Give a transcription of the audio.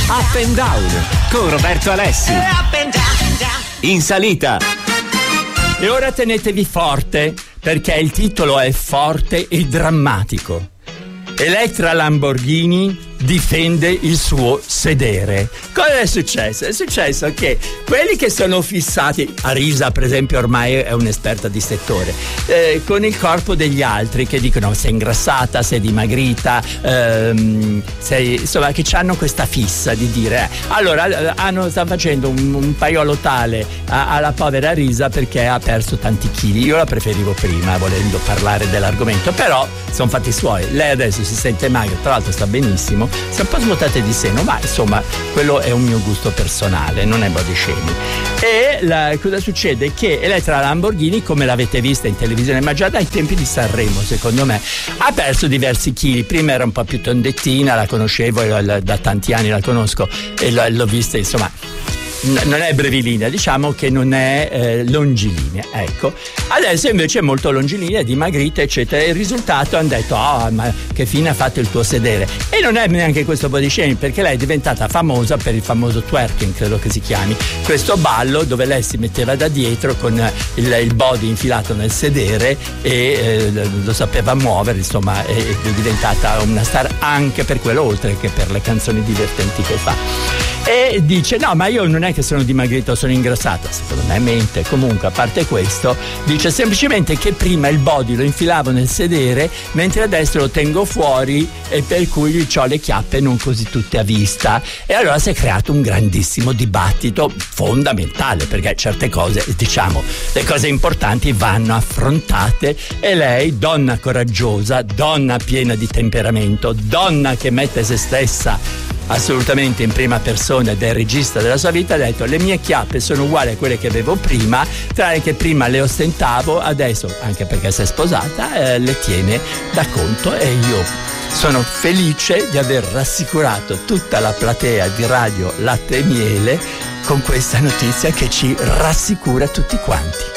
Up and Down con Roberto Alessi. In salita. E ora tenetevi forte, perché il titolo è forte e drammatico. Elettra Lamborghini difende il suo sedere. Cosa è successo? È successo che quelli che sono fissati, Arisa per esempio ormai è un'esperta di settore, con il corpo degli altri che dicono sei ingrassata, sei dimagrita, insomma, che hanno questa fissa di dire allora stanno facendo un paiolo tale alla povera Arisa perché ha perso tanti chili. Io la preferivo prima, volendo parlare dell'argomento, però sono fatti suoi. Lei adesso si sente magra, tra l'altro sta benissimo, si è un po' svuotate di seno, ma insomma quello è un mio gusto personale, non è body shaming. E cosa succede? Che Elettra Lamborghini, come l'avete vista in televisione, ma già dai tempi di Sanremo secondo me, ha perso diversi chili. Prima era un po' più tondettina, la conoscevo, da tanti anni la conosco e l'ho vista, insomma non è brevilinea, diciamo che non è longilinea, ecco. Adesso invece è molto longilinea, dimagrita eccetera, e il risultato hanno detto ma che fine ha fatto il tuo sedere. E non è neanche questo body shaming, perché lei è diventata famosa per il famoso twerking, credo che si chiami, questo ballo dove lei si metteva da dietro con il body infilato nel sedere e lo sapeva muovere, insomma è diventata una star anche per quello, oltre che per le canzoni divertenti che fa. E dice no, ma io non è che sono dimagrito, sono ingrassata. Secondo me mente. Comunque, a parte questo, dice semplicemente che prima il body lo infilavo nel sedere, mentre adesso lo tengo fuori e per cui ho le chiappe non così tutte a vista. E allora si è creato un grandissimo dibattito fondamentale, perché certe cose, diciamo, le cose importanti vanno affrontate, e lei, donna coraggiosa, donna piena di temperamento, donna che mette se stessa assolutamente in prima persona ed è il regista della sua vita, ha detto le mie chiappe sono uguali a quelle che avevo prima, tranne che prima le ostentavo, adesso, anche perché si è sposata, le tiene da conto. E io sono felice di aver rassicurato tutta la platea di Radio Latte e Miele con questa notizia che ci rassicura tutti quanti.